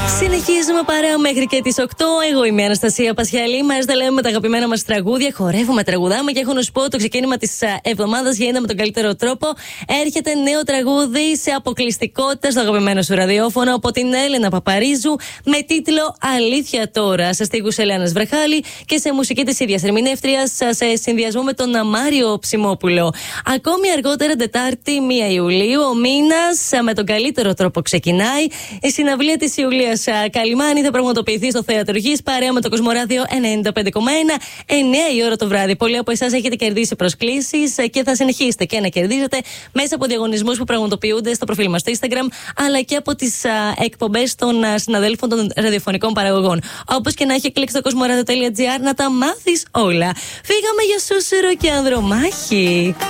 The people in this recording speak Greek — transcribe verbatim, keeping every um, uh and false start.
Συνεχίζουμε παρέα μέχρι και τις οκτώ. Εγώ είμαι η Αναστασία Πασιαλή. Μας τα λέμε τα αγαπημένα μας τραγούδια. Χορεύουμε, τραγουδάμε και έχω να σου πω το ξεκίνημα της εβδομάδας γίνεται με τον καλύτερο τρόπο. Έρχεται νέο τραγούδι σε αποκλειστικότητα στο αγαπημένο σου ραδιόφωνο από την Έλενα Παπαρίζου με τίτλο Αλήθεια τώρα. Σε στίχους Ελένας Βραχάλη και σε μουσική της ίδιας ερμηνεύτριας σε συνδυασμό με τον Μάριο Ψημόπουλο. Ακόμη αργότερα, Τετάρτη πρώτη Ιουλίου, ο μήνας με τον καλύτερο τρόπο ξεκινάει. Η συναυλία της Ιουλίας Καλιμάνη θα πραγματοποιηθεί στο Θέατρο Γης παρέα με το Κοσμοράδιο ενενήντα πέντε κόμμα ένα, εννιά η ώρα το βράδυ. Πολλοί από εσάς έχετε κερδίσει προσκλήσεις και θα συνεχίσετε και να κερδίζετε μέσα από διαγωνισμούς που πραγματοποιούνται στο προφίλ μας στο Instagram, αλλά και από τις εκπομπές των συναδέλφων των ραδιοφωνικών παραγωγών. Όπως και να έχει, κλικ στο κοσμοράδιο τελεία τζι άρ να τα μάθεις όλα. Φύγαμε για Σούσουρο και Ανδρομάχη.